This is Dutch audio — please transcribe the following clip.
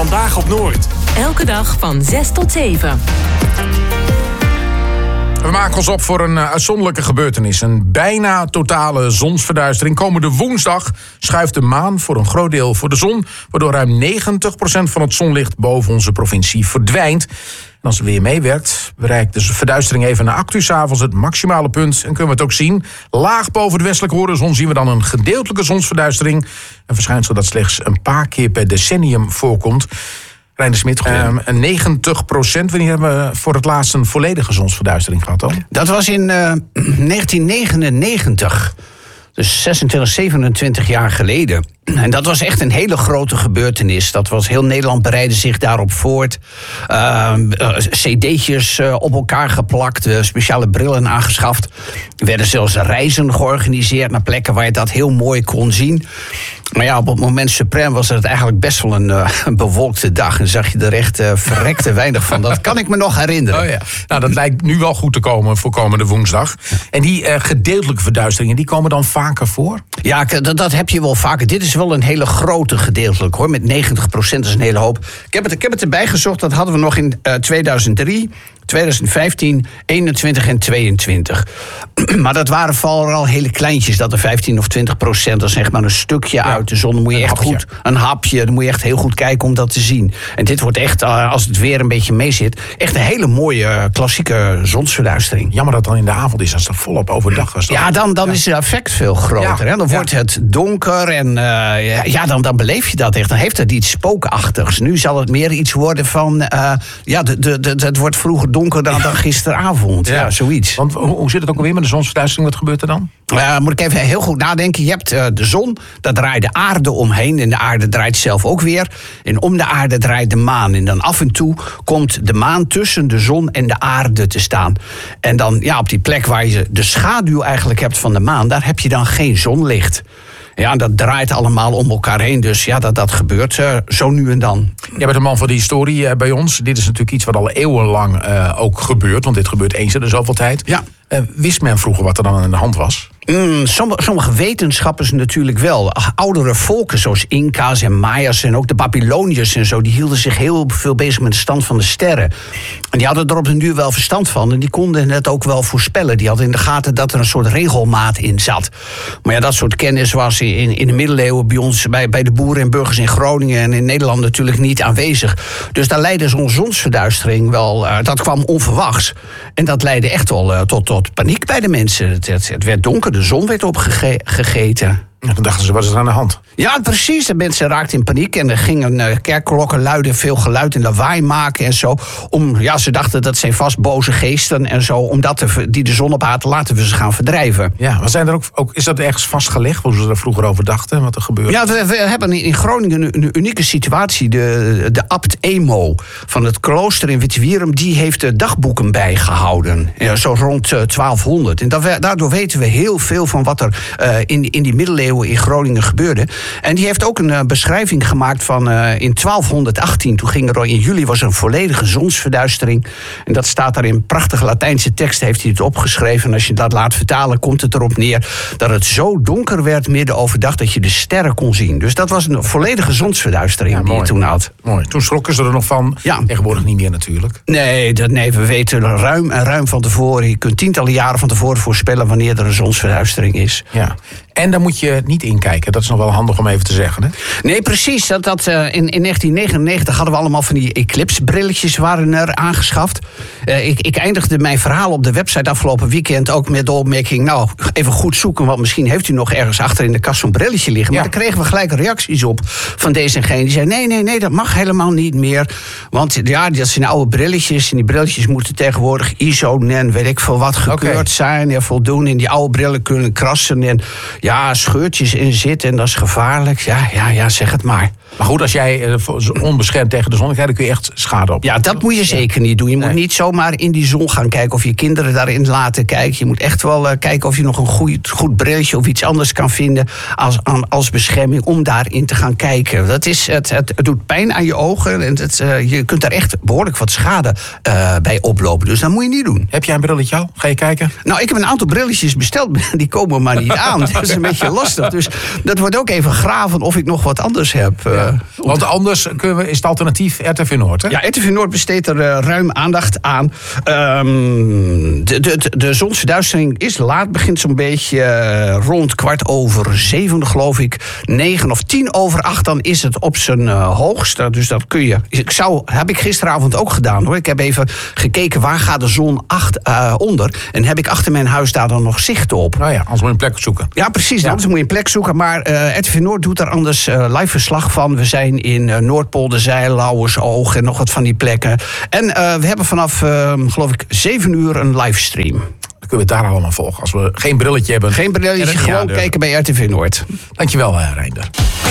Vandaag op Noord. Elke dag van 6 tot 7. We maken ons op voor een uitzonderlijke gebeurtenis. Een bijna totale zonsverduistering. Komende woensdag schuift de maan voor een groot deel voor de zon, waardoor ruim 90% van het zonlicht boven onze provincie verdwijnt. En als het weer meewerkt, bereikt de verduistering even na 8 uur 's avonds het maximale punt. En kunnen we het ook zien. Laag boven de westelijke horizon zien we dan een gedeeltelijke zonsverduistering. Een verschijnsel dat slechts een paar keer per decennium voorkomt. Reiner Smit, 90%. Wanneer hebben we voor het laatst een volledige zonsverduistering gehad dan? Dat was in 1999. Dus 26, 27 jaar geleden. En dat was echt een hele grote gebeurtenis. Dat was heel Nederland bereidde zich daarop voort. cd'tjes op elkaar geplakt. Speciale brillen aangeschaft. Er werden zelfs reizen georganiseerd naar plekken waar je dat heel mooi kon zien. Maar ja, op het moment suprem was het eigenlijk best wel een bewolkte dag. En zag je er echt verrekte weinig van. Dat kan ik me nog herinneren. Oh ja. Nou, dat lijkt nu wel goed te komen voor komende woensdag. En die gedeeltelijke verduisteringen, die komen dan vaker voor? Ja, dat heb je wel vaker. Dit is wel een hele grote gedeeltelijk, hoor. Met 90% is een hele hoop. Ik heb het erbij gezocht. Dat hadden we nog in 2003... 2015, 21 en 22. Maar dat waren vooral hele kleintjes. Dat er 15 of 20%, dat is zeg maar een stukje uit de zon. Dan moet je echt goed, een hapje, dan moet je echt heel goed kijken om dat te zien. En dit wordt echt, als het weer een beetje mee zit, echt een hele mooie klassieke zonsverduistering. Jammer dat het dan in de avond is, als het volop overdag is. Ja, dan is het effect veel groter. Ja. Hè? Dan wordt het donker en dan beleef je dat echt. Dan heeft het iets spookachtigs. Nu zal het meer iets worden van, het wordt vroeger donker dan gisteravond. Ja, zoiets. Want hoe zit het ook alweer met de zonsverduistering? Wat gebeurt er dan? Moet ik even heel goed nadenken. Je hebt de zon, daar draait de aarde omheen. En de aarde draait zelf ook weer. En om de aarde draait de maan. En dan af en toe komt de maan tussen de zon en de aarde te staan. En dan op die plek waar je de schaduw eigenlijk hebt van de maan, daar heb je dan geen zonlicht. Ja, dat draait allemaal om elkaar heen. Dus ja, dat gebeurt zo nu en dan. Jij bent een man van de historie bij ons. Dit is natuurlijk iets wat al eeuwenlang ook gebeurt. Want dit gebeurt eens in de zoveel tijd. Ja. Wist men vroeger wat er dan aan de hand was? Sommige wetenschappers natuurlijk wel. Oudere volken zoals Inca's en Maya's en ook de Babyloniërs en zo, die hielden zich heel veel bezig met de stand van de sterren. En die hadden er op den duur wel verstand van. En die konden het ook wel voorspellen. Die hadden in de gaten dat er een soort regelmaat in zat. Maar ja, dat soort kennis was in de middeleeuwen bij ons, bij de boeren en burgers in Groningen en in Nederland natuurlijk niet aanwezig. Dus daar leidde zo'n zonsverduistering wel, dat kwam onverwachts. En dat leidde echt wel tot paniek bij de mensen. Het werd donker, de zon werd opgegeten. En dan dachten ze, wat is er aan de hand? Ja, precies. De mensen raakten in paniek en er gingen kerkklokken luiden, veel geluid en lawaai maken en zo. Ze dachten dat zijn vast boze geesten en zo, die de zon opaten, laten we ze gaan verdrijven. Ja, maar zijn er ook, is dat ergens vastgelegd, hoe ze er vroeger over dachten, wat er gebeurde? Ja, we hebben in Groningen een unieke situatie. De abt Emo van het klooster in Wittewierum, die heeft de dagboeken bijgehouden. Zo rond 1200. En daardoor weten we heel veel van wat er in die middeleeuwen in Groningen gebeurde. En die heeft ook een beschrijving gemaakt van in 1218. Toen ging er in juli was een volledige zonsverduistering. En dat staat daar in prachtige Latijnse tekst, heeft hij het opgeschreven. En als je dat laat vertalen, komt het erop neer dat het zo donker werd midden overdag dat je de sterren kon zien. Dus dat was een volledige zonsverduistering die je toen had. Mooi. Toen schrokken ze er nog van. Ja. Tegenwoordig niet meer natuurlijk. Nee, we weten ruim van tevoren. Je kunt tientallen jaren van tevoren voorspellen wanneer er een zonsverduistering is. Ja. En daar moet je niet inkijken. Dat is nog wel handig om even te zeggen, hè? Nee, precies. In 1999 hadden we allemaal van die eclipsebrilletjes waren er aangeschaft. Ik eindigde mijn verhaal op de website afgelopen weekend ook met de opmerking, even goed zoeken, want misschien heeft u nog ergens achter in de kast zo'n brilletje liggen. Maar daar kregen we gelijk reacties op van deze en gene. Die zei, nee, dat mag helemaal niet meer. Want dat zijn oude brilletjes en die brilletjes moeten tegenwoordig ISO, weet ik veel wat, gekeurd zijn en voldoen. En die oude brillen kunnen krassen en scheurtjes in zitten en dat is gevaarlijk. Ja, zeg het maar. Maar goed, als jij onbeschermd tegen de zon kijkt, dan kun je echt schade op. Ja, dat moet je zeker niet doen. Je moet niet zomaar in die zon gaan kijken of je kinderen daarin laten kijken. Je moet echt wel kijken of je nog een goed brilletje of iets anders kan vinden als bescherming om daarin te gaan kijken. Het doet pijn aan je ogen en je kunt daar echt behoorlijk wat schade bij oplopen. Dus dat moet je niet doen. Heb jij een brilletje al? Ga je kijken? Nou, ik heb een aantal brilletjes besteld, die komen maar niet aan. Dat is een beetje lastig. Dus dat wordt ook even graven of ik nog wat anders heb. Want anders is het alternatief RTV Noord, hè? Ja, RTV Noord besteedt er ruim aandacht aan. De zonsverduistering is laat. Begint zo'n beetje rond 7:15, geloof ik. 9 of 8:10, dan is het op zijn hoogst. Dus dat kun je... Heb ik gisteravond ook gedaan, hoor. Ik heb even gekeken, waar gaat de zon onder? En heb ik achter mijn huis daar dan nog zicht op? Nou ja, anders moet je een plek zoeken. Ja, precies. Anders moet je een plek zoeken. Maar RTV Noord doet daar anders live verslag van. We zijn in Noordpolderzeil, Lauwersoog en nog wat van die plekken. En we hebben vanaf, geloof ik, 7 uur een livestream. Dan kunnen we het daar allemaal volgen. Als we geen brilletje hebben. Geen brilletje, gewoon kijken bij RTV Noord. Dankjewel, Reinder.